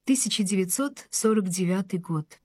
1949 год.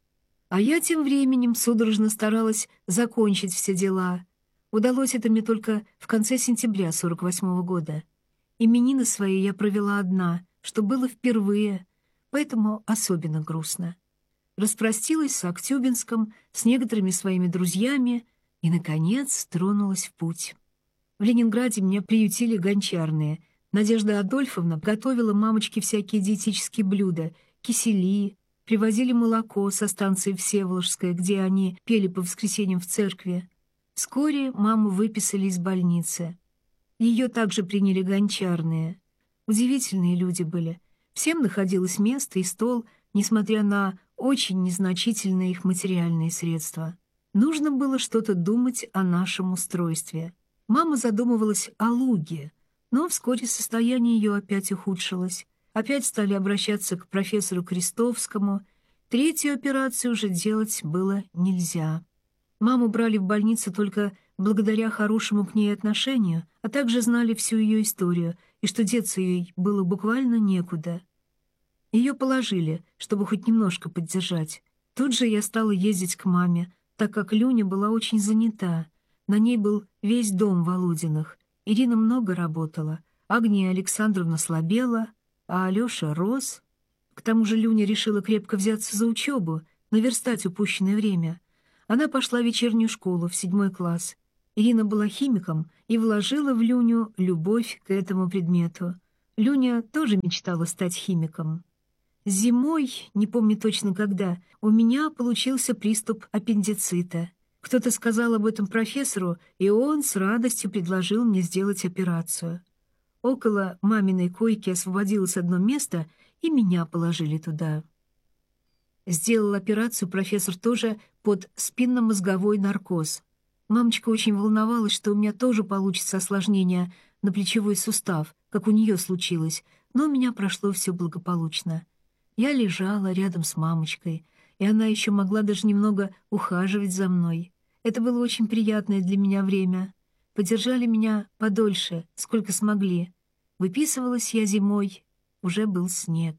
А я тем временем судорожно старалась закончить все дела. Удалось это мне только в конце сентября 48 года. Именины свои я провела одна, что было впервые, поэтому особенно грустно. Распростилась с Актюбинском, с некоторыми своими друзьями и, наконец, тронулась в путь. В Ленинграде меня приютили гончарные. Надежда Адольфовна готовила мамочке всякие диетические блюда, кисели, привозили молоко со станции Всеволожская, где они пели по воскресеньям в церкви. Вскоре маму выписали из больницы. Ее также приняли гончарные. Удивительные люди были. Всем находилось место и стол, несмотря на очень незначительные их материальные средства. Нужно было что-то думать о нашем устройстве. Мама задумывалась о луге, но вскоре состояние ее опять ухудшилось. Опять стали обращаться к профессору Крестовскому. Третью операцию уже делать было нельзя. Маму брали в больницу только благодаря хорошему к ней отношению, а также знали всю ее историю, и что деться ей было буквально некуда. Ее положили, чтобы хоть немножко поддержать. Тут же я стала ездить к маме, так как Люня была очень занята. На ней был весь дом Володиных. Ирина много работала, Агния Александровна слабела, а Алеша рос. К тому же Люня решила крепко взяться за учебу, наверстать упущенное время. Она пошла в вечернюю школу, в 7 класс. Ирина была химиком и вложила в Люню любовь к этому предмету. Люня тоже мечтала стать химиком. Зимой, не помню точно когда, у меня получился приступ аппендицита. Кто-то сказал об этом профессору, и он с радостью предложил мне сделать операцию. Около маминой койки освободилось одно место, и меня положили туда. Сделал операцию профессор тоже под спинномозговой наркоз. Мамочка очень волновалась, что у меня тоже получится осложнение на плечевой сустав, как у нее случилось, но у меня прошло все благополучно. Я лежала рядом с мамочкой, и она еще могла даже немного ухаживать за мной. Это было очень приятное для меня время. Подержали меня подольше, сколько смогли. Выписывалась я зимой, уже был снег.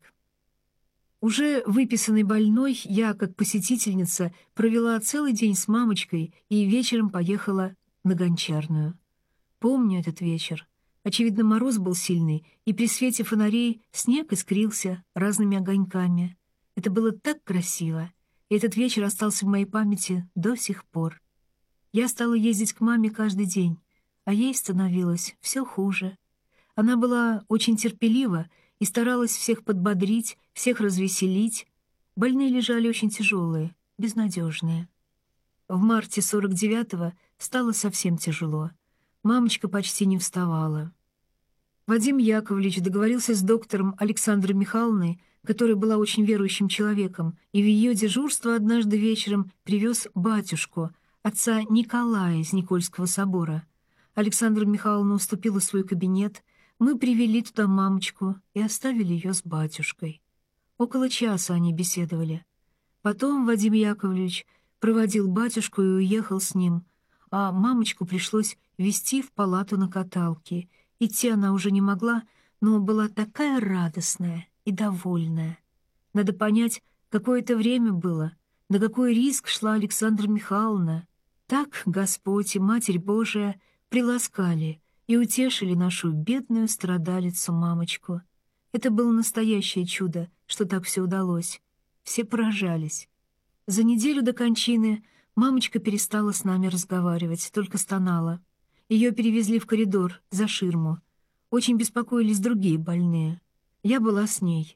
Уже выписанной больной я, как посетительница, провела целый день с мамочкой и вечером поехала на Гончарную. Помню этот вечер. Очевидно, мороз был сильный, и при свете фонарей снег искрился разными огоньками. Это было так красиво, и этот вечер остался в моей памяти до сих пор. Я стала ездить к маме каждый день, а ей становилось все хуже. Она была очень терпелива и старалась всех подбодрить, всех развеселить. Больные лежали очень тяжелые, безнадежные. В марте 49-го стало совсем тяжело. Мамочка почти не вставала. Вадим Яковлевич договорился с доктором Александрой Михайловной, которая была очень верующим человеком, и в ее дежурство однажды вечером привез батюшку, отца Николая из Никольского собора. Александра Михайловна уступила свой кабинет, мы привели туда мамочку и оставили ее с батюшкой. Около часа они беседовали. Потом Вадим Яковлевич проводил батюшку и уехал с ним, а мамочку пришлось везти в палату на каталке. Идти она уже не могла, но была такая радостная и довольная. Надо понять, какое это время было, на какой риск шла Александра Михайловна. Так Господь и Матерь Божия приласкали и утешили нашу бедную страдалицу мамочку. Это было настоящее чудо, что так все удалось. Все поражались. За неделю до кончины мамочка перестала с нами разговаривать, только стонала. Ее перевезли в коридор, за ширму. Очень беспокоились другие больные. Я была с ней.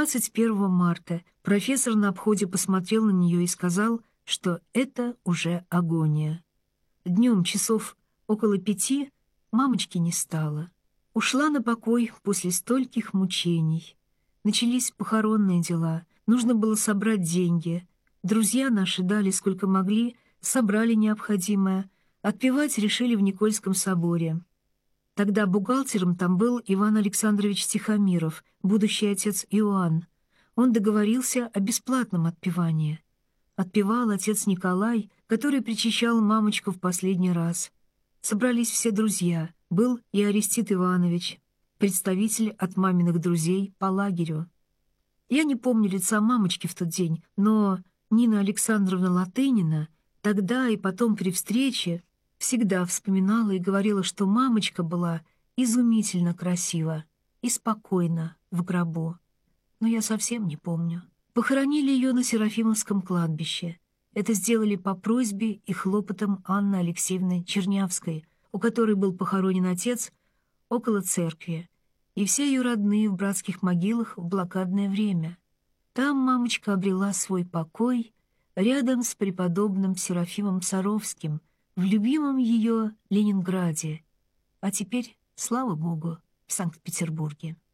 21 марта профессор на обходе посмотрел на нее и сказал, что это уже агония. Днем часов около 5 мамочки не стало. Ушла на покой после стольких мучений. Начались похоронные дела, нужно было собрать деньги. Друзья наши дали сколько могли, собрали необходимое. Отпевать решили в Никольском соборе. Тогда бухгалтером там был Иван Александрович Тихомиров, будущий отец Иоанн. Он договорился о бесплатном отпевании. Отпевал отец Николай, который причащал мамочку в последний раз. Собрались все друзья. Был и Арестит Иванович, представитель от маминых друзей по лагерю. Я не помню лица мамочки в тот день, но Нина Александровна Латынина тогда и потом при встрече всегда вспоминала и говорила, что мамочка была изумительно красива и спокойна в гробу. Но я совсем не помню. Похоронили ее на Серафимовском кладбище. Это сделали по просьбе и хлопотам Анны Алексеевны Чернявской, у которой был похоронен отец около церкви, и все ее родные в братских могилах в блокадное время. Там мамочка обрела свой покой рядом с преподобным Серафимом Саровским в любимом ее Ленинграде, а теперь, слава Богу, в Санкт-Петербурге.